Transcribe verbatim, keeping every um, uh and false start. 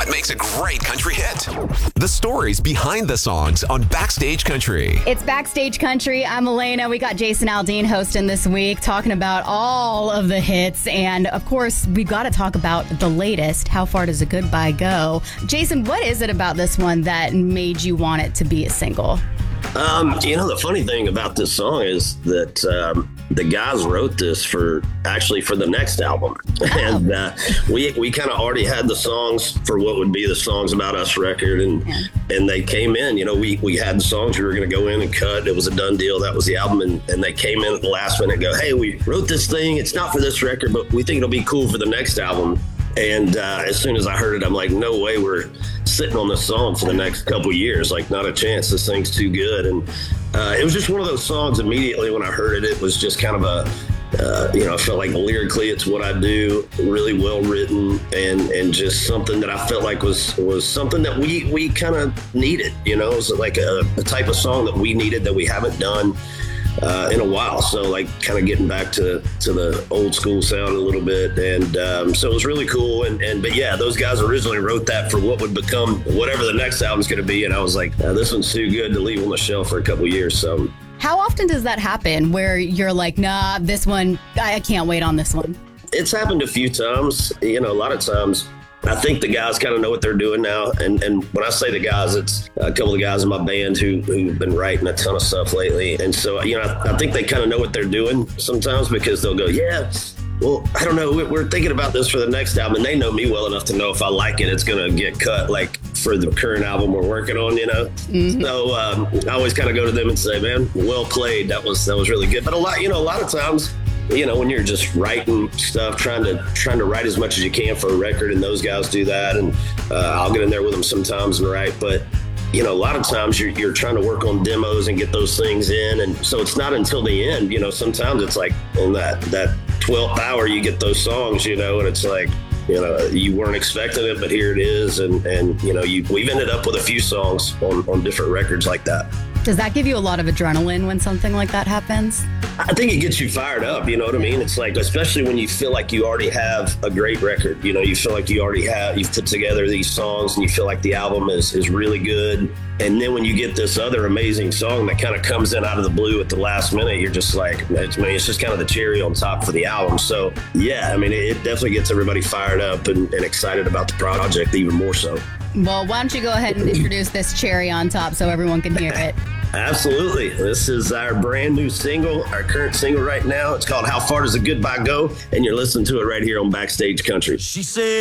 what makes a great country hit. The stories behind the songs on Backstage Country. It's Backstage Country. I'm Elena. We got Jason Aldean hosting this week, talking about all of the hits. And of course, we've got to talk about the latest. How far does a goodbye go? Jason, what is it about this one that made you want it to be a single? Um, you know, the funny thing about this song is that um, the guys wrote this for actually for the next album. And uh, we we kind of already had the songs for what would be the Songs About Us record. And yeah. and they came in, you know, we, we had the songs we were going to go in and cut. It was a done deal. That was the album. And, and they came in at the last minute and go, hey, we wrote this thing. It's not for this record, but we think it'll be cool for the next album. And uh, as soon as I heard it, I'm like, no way we're sitting on this song for the next couple years. Like, not a chance. This thing's too good. And uh, it was just one of those songs immediately when I heard it. It was just kind of a, uh, you know, I felt like lyrically it's what I do, really well written, and and just something that I felt like was was something that we, we kind of needed. You know, it was like a, a type of song that we needed that we haven't done Uh, in a while. So like kind of getting back to, to the old school sound a little bit. And um, so it was really cool. And, and but yeah, those guys originally wrote that for what would become whatever the next album's going to be. And I was like, uh, this one's too good to leave on the shelf for a couple of years. So how often does that happen where you're like, nah, this one, I can't wait on this one? It's happened a few times. You know, a lot of times I think the guys kind of know what they're doing now. And and when I say the guys, it's a couple of the guys in my band who, who've been writing a ton of stuff lately. And so, you know, I, I think they kind of know what they're doing sometimes, because they'll go, yeah, well, I don't know. We're thinking about this for the next album. And they know me well enough to know if I like it, it's going to get cut like for the current album we're working on, you know? Mm-hmm. So um, I always kind of go to them and say, man, well played. That was, that was really good. But a lot, you know, a lot of times, you know, when you're just writing stuff, trying to trying to write as much as you can for a record, and those guys do that, and uh, I'll get in there with them sometimes and write. But you know, a lot of times you're you're trying to work on demos and get those things in, and so it's not until the end. You know, sometimes it's like in that that twelfth hour you get those songs, you know, and it's like, you know, you weren't expecting it, but here it is, and and you know, you we've ended up with a few songs on on different records like that. Does that give you a lot of adrenaline when something like that happens? I think it gets you fired up, you know what I mean? It's like, especially when you feel like you already have a great record, you know, you feel like you already have, you've put together these songs and you feel like the album is, is really good. And then when you get this other amazing song that kind of comes in out of the blue at the last minute, you're just like, it's, I mean, it's just kind of the cherry on top for the album. So yeah, I mean, it, it definitely gets everybody fired up and, and excited about the project even more so. Well, why don't you go ahead and introduce this cherry on top so everyone can hear it? Absolutely. This is our brand new single, our current single right now. It's called How Far Does a Goodbye Go? And you're listening to it right here on Backstage Country. She said